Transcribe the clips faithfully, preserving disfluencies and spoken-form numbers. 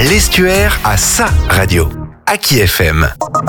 L'Estuaire a sa radio. Aki F M.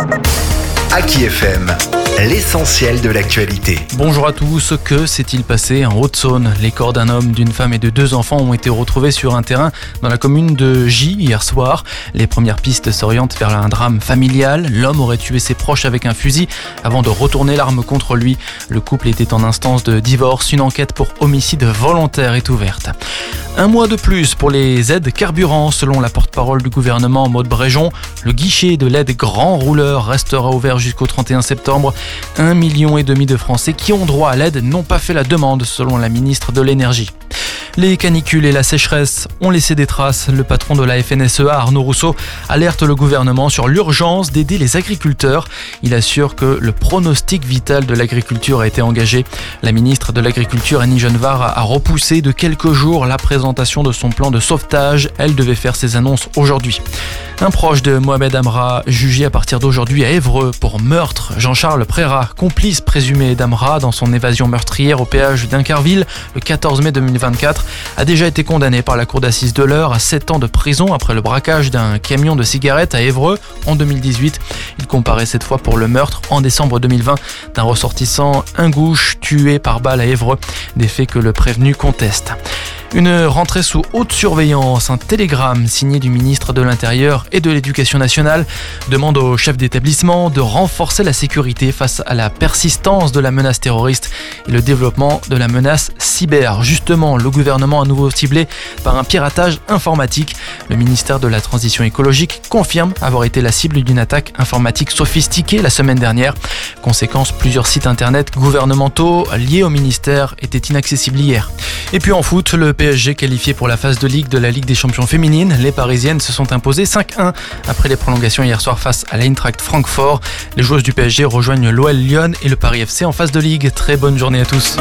Aki F M, l'essentiel de l'actualité. Bonjour à tous, que s'est-il passé en Haute-Saône? Les corps d'un homme, d'une femme et de deux enfants ont été retrouvés sur un terrain dans la commune de Gy hier soir. Les premières pistes s'orientent vers un drame familial. L'homme aurait tué ses proches avec un fusil avant de retourner l'arme contre lui. Le couple était en instance de divorce. Une enquête pour homicide volontaire est ouverte. Un mois de plus pour les aides carburant. Selon la porte-parole du gouvernement Maud Bréjon, le guichet de l'aide grand rouleur restera ouvert jusqu'au trente et un septembre. Un million et demi de Français qui ont droit à l'aide n'ont pas fait la demande, selon la ministre de l'Énergie. Les canicules et la sécheresse ont laissé des traces. Le patron de la F N S E A, Arnaud Rousseau, alerte le gouvernement sur l'urgence d'aider les agriculteurs. Il assure que le pronostic vital de l'agriculture a été engagé. La ministre de l'Agriculture, Annie Genevard, a repoussé de quelques jours la présentation de son plan de sauvetage. Elle devait faire ses annonces aujourd'hui. Un proche de Mohamed Amra, jugé à partir d'aujourd'hui à Évreux pour meurtre. Jean-Charles Prérat, complice présumé d'Amra dans son évasion meurtrière au péage d'Incarville le quatorze mai deux mille vingt-quatre, a déjà été condamné par la cour d'assises de l'Eure à sept ans de prison après le braquage d'un camion de cigarettes à Évreux en deux mille dix-huit. Il comparaît cette fois pour le meurtre en décembre deux mille vingt d'un ressortissant ingouche tué par balle à Évreux, des faits que le prévenu conteste. Une rentrée sous haute surveillance. Un télégramme signé du ministre de l'Intérieur et de l'Éducation nationale demande aux chefs d'établissement de renforcer la sécurité face à la persistance de la menace terroriste et le développement de la menace cyber. Justement, le gouvernement à nouveau ciblé par un piratage informatique. Le ministère de la Transition écologique confirme avoir été la cible d'une attaque informatique sophistiquée la semaine dernière. Conséquence, plusieurs sites internet gouvernementaux liés au ministère étaient inaccessibles hier. Et puis en foot, le P S G qualifié pour la phase de Ligue de la Ligue des Champions féminines. Les Parisiennes se sont imposées cinq un après les prolongations hier soir face à l'Eintracht Francfort. Les joueuses du P S G rejoignent l'O L Lyon et le Paris F C en phase de Ligue. Très bonne journée à tous.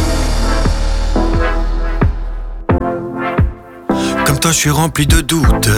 Comme toi je suis rempli de doutes.